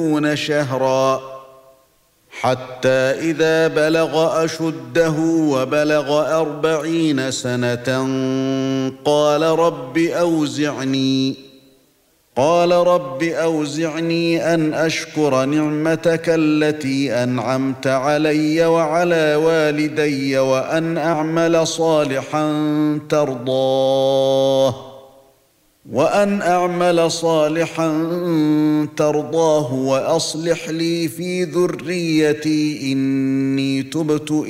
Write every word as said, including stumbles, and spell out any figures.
شهرا حتى إذا بلغ أشده وبلغ أربعين سنة قال رب أوزعني قال رب أوزعني أن أشكر نعمتك التي أنعمت علي وعلى والدي وأن أعمل صالحا ترضاه وأن أعمل صالحا ترضاه وأصلح لي في ذريتي إني تبت